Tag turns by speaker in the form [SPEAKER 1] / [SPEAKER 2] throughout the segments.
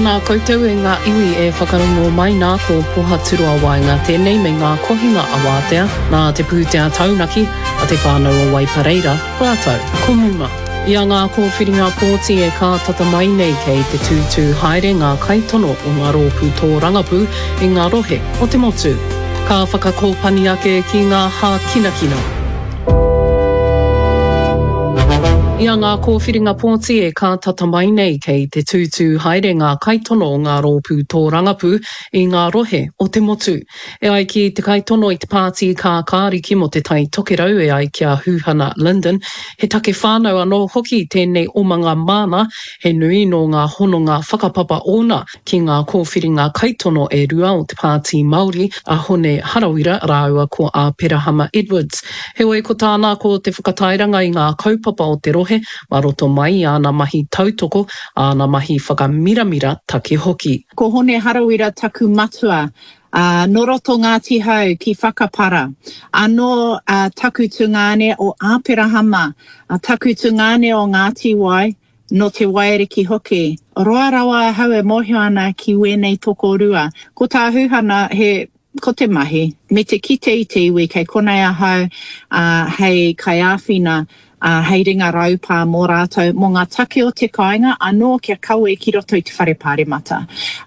[SPEAKER 1] Tēnā koutou e ngā iwi e whakarongo mai nā ko poha turua wainga tēnei me ngā kohinga awātea nā te pūtea taunaki a te whānau o Waipareira, rātou, kumuma. Ia ngā kōwhiringa pōti e kā tata mai nei kei te tūtū haere ngā kaitono o ngā rōpū tō rangapū i ngā rohe o te motu. Ka whakakōpani ake ki ngā hā kinakina. Ia ngā kōwhiringa pōti e kā tata mai nei kei te tūtū haere ngā kaitono o ngā rōpū tō rangapū i ngā rohe o te motu. E ai ki te kaitono i te pāti kā kāriki mo te tai tokerau e ai kia Hūhana Linden, he take whānau anō hoki tēnei omanga mana he nui no ngā hononga whakapapa ona ki ngā kōwhiringa kaitono e rua o te pāti Māori a hone harawira rāua ko a Perahama Edwards. Heoi ko tāna ko te whakatairanga i ngā kaupapa o te rohe maroto mai ana mahi tautoko, ana mahi whakamiramira take hoki.
[SPEAKER 2] Ko hone harawira taku matua, no roto Ngāti Hau ki whakapara. Anō taku tungane o Āperahama, taku tungane o Ngāti Wai, no te Wairiki hoki. Roa rawa hau e mohio ana ki wēnei toko rua. Ko tā Hūhana he ko te mahi. Me te kite i te iwi kei konei ahau hei kai āwhina hei ringa raupā mō rātou mō ngā take o te kāinga anō kia kaue ki roto i te whare pāremata.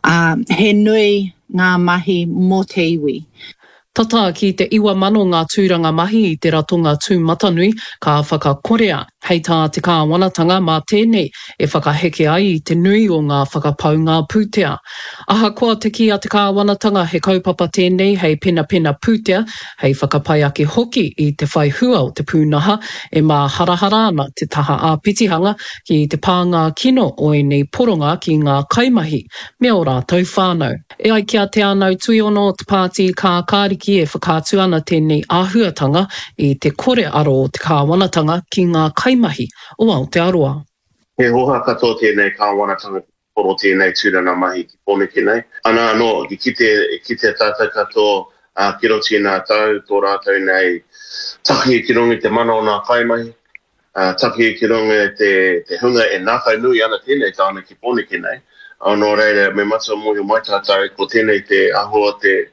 [SPEAKER 2] He nui ngā mahi mō te iwi.
[SPEAKER 1] Tata ki te iwa mano ngā tūranga mahi i te ratonga tūmatanui ka whakakorea. Hei tā te kāwanatanga mā tēnei e whakaheke ai i te nui o ngā whakapau ngā pūtea. Aha koa te ki a te kāwanatanga he kaupapa tēnei hei pena pūtea, hei whakapai ake hoki i te whaihua o te pūnaha e mā harahara ana te taha āpitihanga ki te pāngā kino o nei poronga ki ngā kaimahi me o rātou whānau. E ai kia te anau tui ono o te pāti kā kāriki e whakātu ana tēnei āhuatanga i te kore aro o te kāwanatanga ki ngā kaimahi o Aotearoa.
[SPEAKER 3] He hoha katoa tēnei kāwanatanga poro tēnei tūrana mahi ki Poneke nei. Ana anō, ki te tātou katoa ki roti nā tau, tō rātou nei taki ki rongi te mana o nā kaimahi, taki ki rongi te hunga e nākau nui ana tēnei tāna ki Poneke nei. Anō reire, me matua mohi mai tātou ko tēnei te aho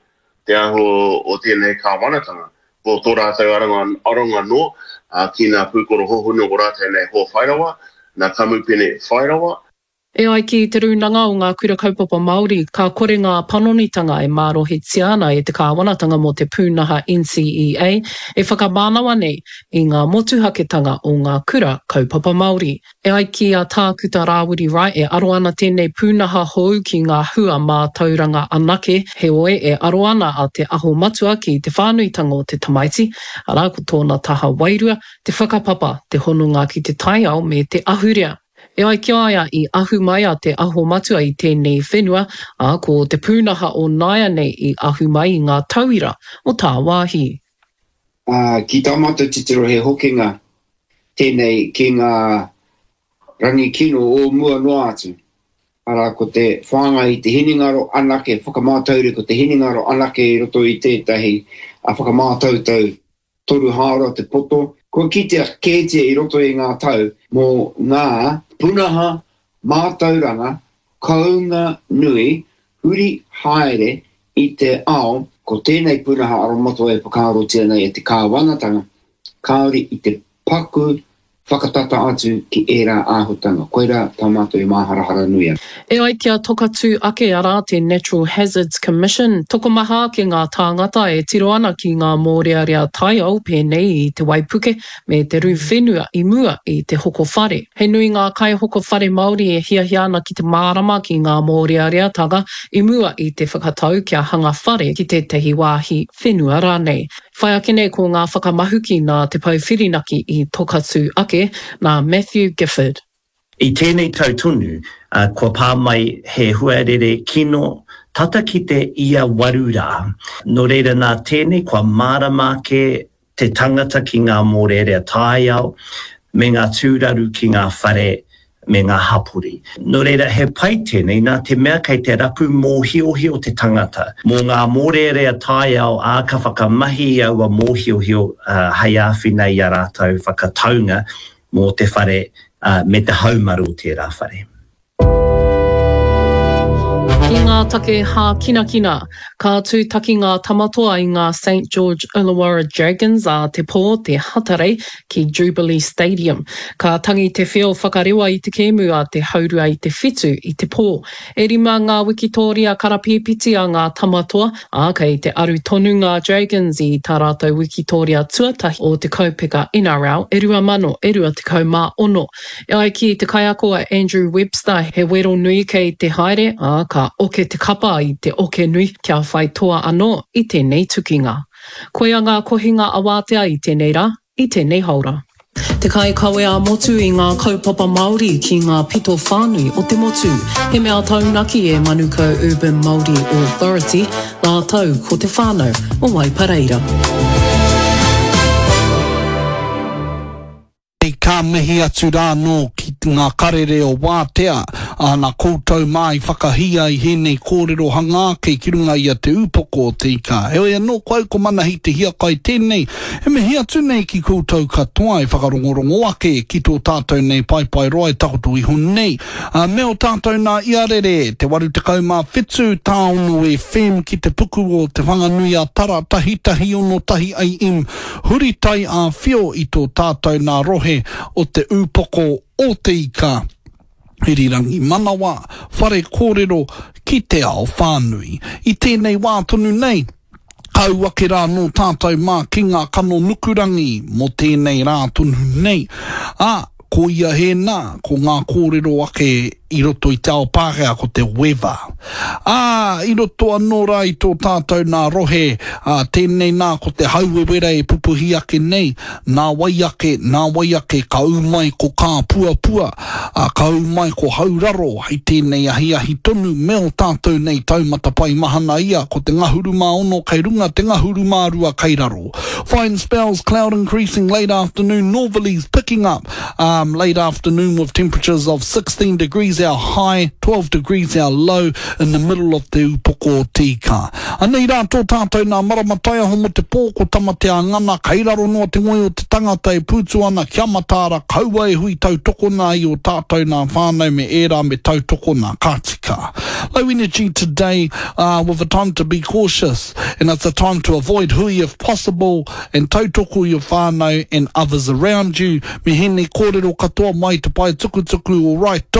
[SPEAKER 3] o tēnei kāwanatanga. Ko tō rātou aronga no, ki ngā pūkoro hohunu o rātou nei ho whairawa, nā kamupene whairawa.
[SPEAKER 1] E ai ki te runanga o ngā kura kaupapa Māori, ka kore ngā panonitanga e mārohetia ana e te kāwanatanga mo te pūnaha NCEA, e whakamānawa nei i ngā motuhaketanga o ngā kura kaupapa Māori. E ai ki a Tākuta Rāwiri Rai e aro ana tēnei pūnaha hou ki ngā hua mā tauranga anake, he oe e aro ana a te aho matua ki te whānuitanga o te tamaiti, ara ko tōna taha wairua, te whakapapa, te hononga ki te taiao me te ahurea. E ai kia aia i ahu mai a te aho matua i tēnei whenua, a ko te pūnaha o Naia nei i ahu mai i ngā tauira o tā wāhi.
[SPEAKER 4] Ki tā mata titiro he hokinga tēnei ki ngā rangi kino o mua noa atu. Ara ko te whanga i te hiningaro anake, whakamātauri ko te hiningaro anake i roto i tētahi a whakamātautau toru hāra te poto. Ko ki te kētia i roto i ngā tau mō ngā punaha mātauranga kaunga nui huri haere i te ao ko tēnei punaha aromato e whakaarotia nei e te kāwanatanga kauri i te paku whakatata atu ki era āhutanga. Koira tamato i māharahara nui ana.
[SPEAKER 1] E ai kia tokatu ake ara te Natural Hazards Commission. Toko maha ke ngā tāngata e tiro ana ki ngā mōrearea taiao pēnei i te Waipuke me te rūwhenua i mua i te hoko whare. He nui ngā kai hoko whare Māori e hiahia ana ki te mārama ki ngā mōrearea taga i mua i te whakatau kia hanga whare ki te tehi wāhi whenua rānei. Whai ake nei ko ngā whakamahuki nā te pauwhirinaki i tokatu ake nā Matthew Gifford.
[SPEAKER 5] I tēnei tautunu, kua pā mai he huarere kino tata ki te ia warura. No reira nā tēnei kua mārama ke te tangata ki ngā mōrearea tāiao, me ngā tūraru ki ngā whare, me ngā hapuri. No reira he pai tēnei nā te mea kei te rapu mōhiohio te tangata. Mō ngā mōrearea tāiao a ka whakamahi aua mōhiohio hei āwhina i a rātou whakataunga mō te whare me te haumaru o tērā whare.
[SPEAKER 1] I ngā take hā kina, ka tūtaki ngā tamatoa I ngā St. George Illawarra Dragons a te pō te hatare ki Jubilee Stadium. Ka tangi te whio whakarewa I te kēmu a te haurua I te whitu I te pō. E rima ngā Wikitoria karapipiti a ngā tamatoa, a kei te aru tonu ngā Dragons I tā rātou Wikitoria tuatahi o te kaupeka NRL, e rua mano, e rua te kaumā ono. E ai ki te kaiako a Andrew Webster, he wero nui kei te haere, a ka oke te kapa I te oke nui kia whai toa anō I tēnei tukinga. Koia ngā kohinga awātea I tēnei rā, I tēnei haura. Te kai kawe a motu I ngā kaupapa Māori ki ngā pito whānui o te motu. He mea taunaki e Manuka Urban Māori Authority, ngā tau ko te whānau o Waipareira.
[SPEAKER 6] Ka mihi atu rānō ki ngā karere o wātea a nā koutou mai whakahia I hēnei kōrero hangāke ki runga I a te upoko o te ika. Heoi anō koe ko mana hi te hia kai tēnei. He mihi atu nei ki koutou katoa I whakarongorongo ake ki tō tātou nei pai roa I takoto I hun nei. Me o tātou nā iarere te waru te kaumā whetū tāonu e whem ki te puku o te whanganui a tara tahi ono tahi ai im huritai a whio I tō tātou nā rohe o te upoko o te ika. Irirangi manawa, whare kōrero ki te ao whānui. I tēnei wā tonu nei, kau ake rā no tātou mā ki ngā kano nukurangi mo tēnei rā tonu nei. Ko ia he nā, ko ngā kōrero ake I roto I te ao Pākehā ko te weather. I roto anō rā I tō tātou nā rohe, tēnei nā ko te hauewera e pupuhi ake nei, nā wai ake ka umai ko kā pua, ka umai ko hauraro, hei tēnei ahi tonu, me o tātou nei taumata pai mahana ia, ko te ngahuru mā ono kei runga, te ngahuru mā rua kei raro. Fine spells, cloud increasing late afternoon, northerlies picking up, late afternoon with temperatures of 16 degrees our high, 12 degrees our low in the middle of the upoko o tika. Anei rā tō tātou nā maramatai homo te pō ko tamatea ngana, kairaro noa te ngoi o te tangata e pūtu ana kia matāra, kaua e hui tau tokona I o tātou nā whānau me ērā me tau tokona kātika. Low energy today with a time to be cautious and it's a time to avoid hui if possible and tautoko I whānau and others around you. Me hene kōrero katoa mai te pai tukutuku o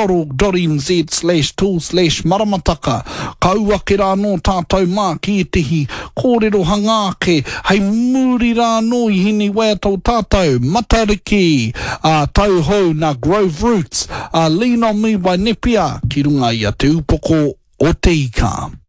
[SPEAKER 6] right.org.nz/tool/maramataka. Kaua ke rā no tātou mā ki e tihi kōrero hangāke hei muri rā no I hini wea tau tātou matariki tau hou na Grove Roots Lean on Me by Nepia ki runga I a te upoko o te ika.